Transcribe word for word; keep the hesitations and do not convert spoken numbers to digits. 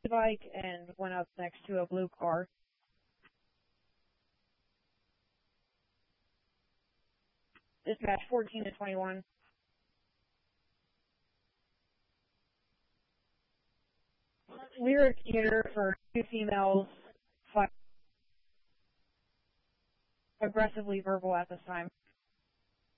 bike and went up next to a blue car. Dispatch fourteen to twenty-one. Lyric theater for two females, five aggressively verbal at this time.